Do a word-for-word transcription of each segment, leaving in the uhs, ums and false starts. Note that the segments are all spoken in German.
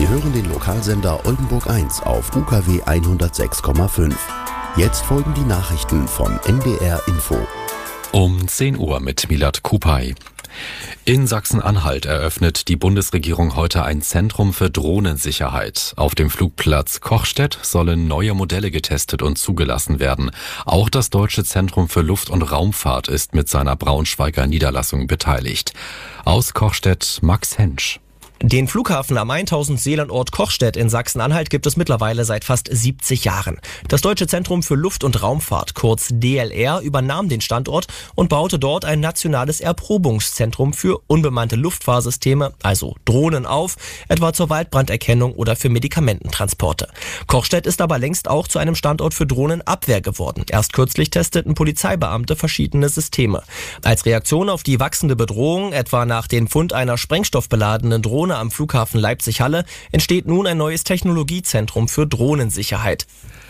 hören den Lokalsender Oldenburg eins auf U K W hundertsechs Komma fünf. Jetzt folgen die Nachrichten von N D R Info. Um zehn Uhr mit Milad Kupay. In Sachsen-Anhalt eröffnet die Bundesregierung heute ein Zentrum für Drohnensicherheit. Auf dem Flugplatz Kochstedt sollen neue Modelle getestet und zugelassen werden. Auch das Deutsche Zentrum für Luft- und Raumfahrt ist mit seiner Braunschweiger Niederlassung beteiligt. Aus Kochstedt Max Hensch. Den Flughafen am tausend-Seelen-Ort Kochstedt in Sachsen-Anhalt gibt es mittlerweile seit fast siebzig Jahren. Das Deutsche Zentrum für Luft- und Raumfahrt, kurz D L R, übernahm den Standort und baute dort ein nationales Erprobungszentrum für unbemannte Luftfahrsysteme, also Drohnen, auf, etwa zur Waldbranderkennung oder für Medikamententransporte. Kochstedt ist aber längst auch zu einem Standort für Drohnenabwehr geworden. Erst kürzlich testeten Polizeibeamte verschiedene Systeme. Als Reaktion auf die wachsende Bedrohung, etwa nach dem Fund einer sprengstoffbeladenen Drohne am Flughafen Leipzig-Halle, entsteht nun ein neues Technologiezentrum für Drohnensicherheit.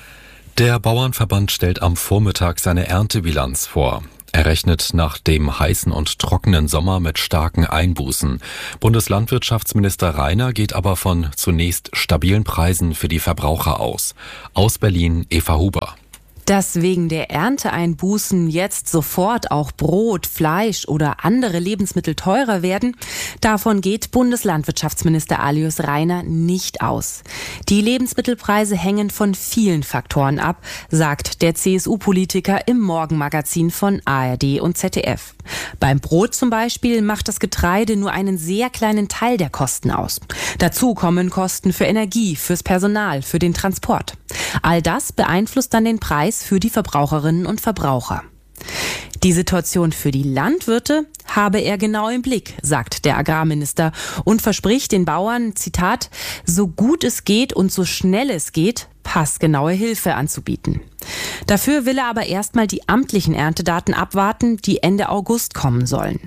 Der Bauernverband stellt am Vormittag seine Erntebilanz vor. Er rechnet nach dem heißen und trockenen Sommer mit starken Einbußen. Bundeslandwirtschaftsminister Rainer geht aber von zunächst stabilen Preisen für die Verbraucher aus. Aus Berlin Eva Huber. Dass wegen der Ernteeinbußen jetzt sofort auch Brot, Fleisch oder andere Lebensmittel teurer werden, davon geht Bundeslandwirtschaftsminister Alois Rainer nicht aus. Die Lebensmittelpreise hängen von vielen Faktoren ab, sagt der C S U-Politiker im Morgenmagazin von A R D und Z D F. Beim Brot zum Beispiel macht das Getreide nur einen sehr kleinen Teil der Kosten aus. Dazu kommen Kosten für Energie, fürs Personal, für den Transport. All das beeinflusst dann den Preis für die Verbraucherinnen und Verbraucher. Die Situation für die Landwirte habe er genau im Blick, sagt der Agrarminister und verspricht den Bauern, Zitat, so gut es geht und so schnell es geht, passgenaue Hilfe anzubieten. Dafür will er aber erstmal die amtlichen Erntedaten abwarten, die Ende August kommen sollen.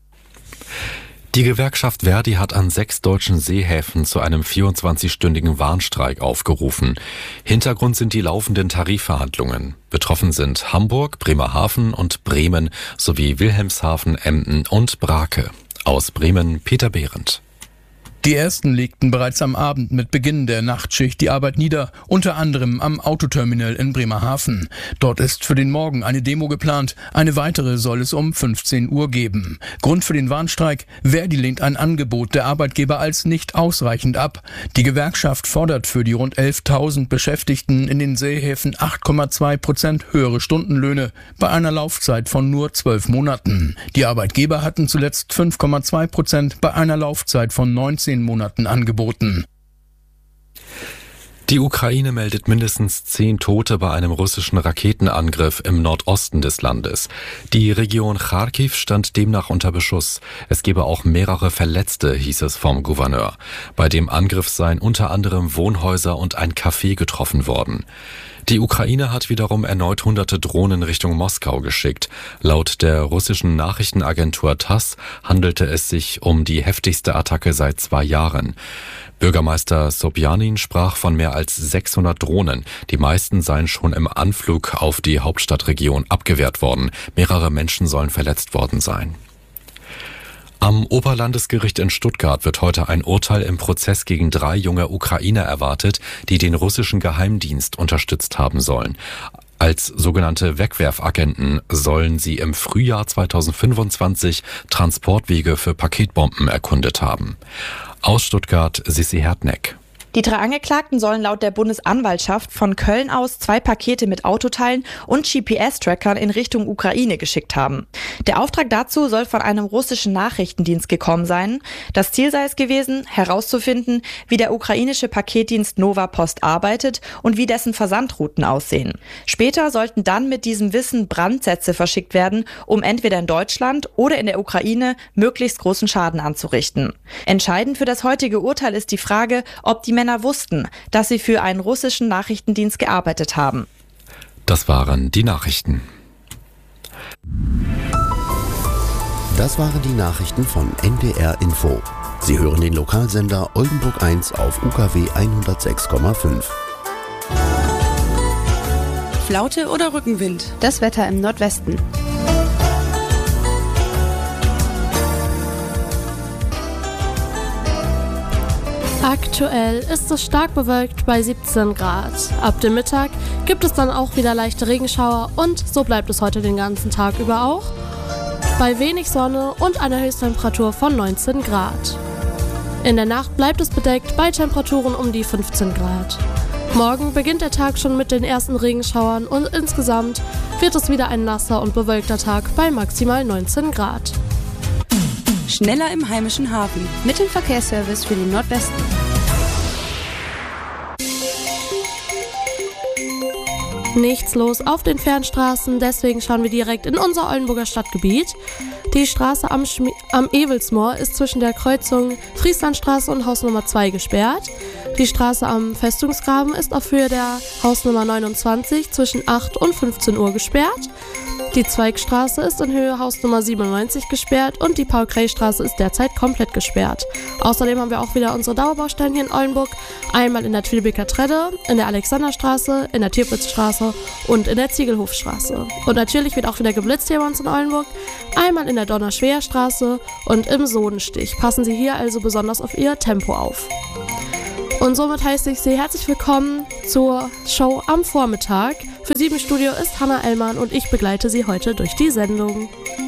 Die Gewerkschaft Verdi hat an sechs deutschen Seehäfen zu einem vierundzwanzigstündigen Warnstreik aufgerufen. Hintergrund sind die laufenden Tarifverhandlungen. Betroffen sind Hamburg, Bremerhaven und Bremen sowie Wilhelmshaven, Emden und Brake. Aus Bremen Peter Behrendt. Die ersten legten bereits am Abend mit Beginn der Nachtschicht die Arbeit nieder, unter anderem am Autoterminal in Bremerhaven. Dort ist für den Morgen eine Demo geplant, eine weitere soll es um fünfzehn Uhr geben. Grund für den Warnstreik: Verdi lehnt ein Angebot der Arbeitgeber als nicht ausreichend ab. Die Gewerkschaft fordert für die rund elftausend Beschäftigten in den Seehäfen acht Komma zwei Prozent höhere Stundenlöhne bei einer Laufzeit von nur zwölf Monaten. Die Arbeitgeber hatten zuletzt fünf Komma zwei Prozent bei einer Laufzeit von neunzehn Monaten angeboten. Die Ukraine meldet mindestens zehn Tote bei einem russischen Raketenangriff im Nordosten des Landes. Die Region Charkiw stand demnach unter Beschuss. Es gebe auch mehrere Verletzte, hieß es vom Gouverneur. Bei dem Angriff seien unter anderem Wohnhäuser und ein Café getroffen worden. Die Ukraine hat wiederum erneut hunderte Drohnen Richtung Moskau geschickt. Laut der russischen Nachrichtenagentur TASS handelte es sich um die heftigste Attacke seit zwei Jahren. Bürgermeister Sobjanin sprach von mehr als sechshundert Drohnen. Die meisten seien schon im Anflug auf die Hauptstadtregion abgewehrt worden. Mehrere Menschen sollen verletzt worden sein. Am Oberlandesgericht in Stuttgart wird heute ein Urteil im Prozess gegen drei junge Ukrainer erwartet, die den russischen Geheimdienst unterstützt haben sollen. Als sogenannte Wegwerfagenten sollen sie im Frühjahr zweitausendfünfundzwanzig Transportwege für Paketbomben erkundet haben. Aus Stuttgart Sissi Hertneck. Die drei Angeklagten sollen laut der Bundesanwaltschaft von Köln aus zwei Pakete mit Autoteilen und G P S-Trackern in Richtung Ukraine geschickt haben. Der Auftrag dazu soll von einem russischen Nachrichtendienst gekommen sein. Das Ziel sei es gewesen, herauszufinden, wie der ukrainische Paketdienst Nova Post arbeitet und wie dessen Versandrouten aussehen. Später sollten dann mit diesem Wissen Brandsätze verschickt werden, um entweder in Deutschland oder in der Ukraine möglichst großen Schaden anzurichten. Entscheidend für das heutige Urteil ist die Frage, ob die Männer wussten, dass sie für einen russischen Nachrichtendienst gearbeitet haben. Das waren die Nachrichten. Das waren die Nachrichten von N D R Info. Sie hören den Lokalsender Oldenburg eins auf U K W hundertsechs Komma fünf. Flaute oder Rückenwind? Das Wetter im Nordwesten. Aktuell ist es stark bewölkt bei siebzehn Grad. Ab dem Mittag gibt es dann auch wieder leichte Regenschauer und so bleibt es heute den ganzen Tag über auch. Bei wenig Sonne und einer Höchsttemperatur von neunzehn Grad. In der Nacht bleibt es bedeckt bei Temperaturen um die fünfzehn Grad. Morgen beginnt der Tag schon mit den ersten Regenschauern und insgesamt wird es wieder ein nasser und bewölkter Tag bei maximal neunzehn Grad. Schneller im heimischen Hafen mit dem Verkehrsservice für den Nordwesten. Nichts los auf den Fernstraßen, deswegen schauen wir direkt in unser Oldenburger Stadtgebiet. Die Straße am, Schmi- am Ewelsmoor ist zwischen der Kreuzung Frieslandstraße und Hausnummer zwei gesperrt. Die Straße am Festungsgraben ist auf Höhe der Hausnummer neunundzwanzig zwischen acht und fünfzehn Uhr gesperrt. Die Zweigstraße ist in Höhe Hausnummer siebenundneunzig gesperrt und die Paul-Kray-Straße ist derzeit komplett gesperrt. Außerdem haben wir auch wieder unsere Dauerbaustellen hier in Oldenburg. Einmal in der Twilbeker Tredde, in der Alexanderstraße, in der Tierpitzstraße und in der Ziegelhofstraße. Und natürlich wird auch wieder geblitzt hier bei uns in Oldenburg. Einmal in der Donnerschwer-Straße und im Sodenstich. Passen Sie hier also besonders auf Ihr Tempo auf. Und somit heiße ich Sie herzlich willkommen zur Show am Vormittag. Für Sie im Studio ist Hanna Ellmann und ich begleite Sie heute durch die Sendung.